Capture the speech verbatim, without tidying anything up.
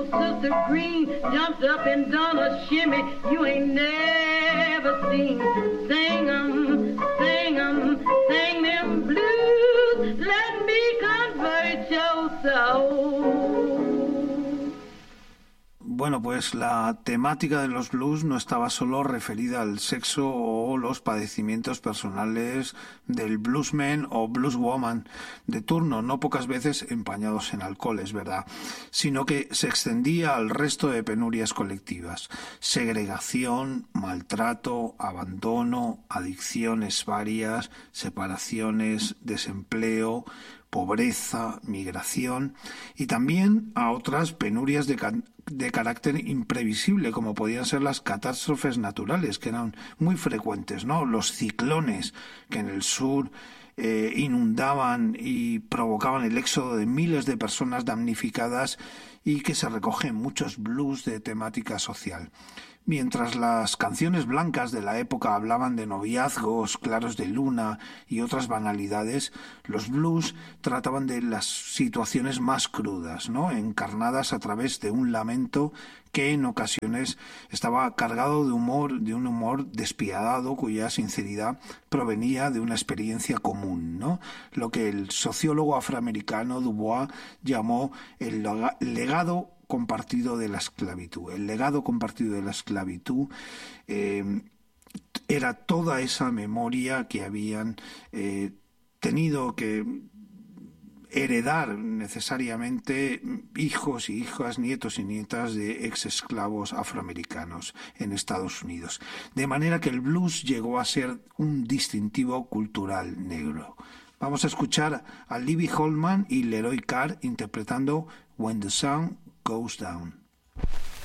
Little Sister Green jumped up and done a shimmy you ain't never seen. Sing 'em, sing 'em, sing them blues. Let me convert your soul. Bueno, pues la temática de los blues no estaba solo referida al sexo o los padecimientos personales del bluesman o blueswoman de turno, no pocas veces empañados en alcohol, es verdad, sino que se extendía al resto de penurias colectivas: segregación, maltrato, abandono, adicciones varias, separaciones, desempleo, pobreza, migración y también a otras penurias de, ca- de carácter imprevisible, como podían ser las catástrofes naturales, que eran muy frecuentes, ¿no? Los ciclones que en el sur eh, inundaban y provocaban el éxodo de miles de personas damnificadas y que se recogen muchos blues de temática social. Mientras las canciones blancas de la época hablaban de noviazgos, claros de luna y otras banalidades, los blues trataban de las situaciones más crudas, ¿no?, encarnadas a través de un lamento que en ocasiones estaba cargado de humor, de un humor despiadado, cuya sinceridad provenía de una experiencia común, ¿no? Lo que el sociólogo afroamericano Dubois llamó el legado compartido de la esclavitud. El legado compartido de la esclavitud eh, era toda esa memoria que habían eh, tenido que heredar necesariamente hijos y hijas, nietos y nietas de ex esclavos afroamericanos en Estados Unidos. De manera que el blues llegó a ser un distintivo cultural negro. Vamos a escuchar a Libby Holman y Leroy Carr interpretando When the Sun Goes Down.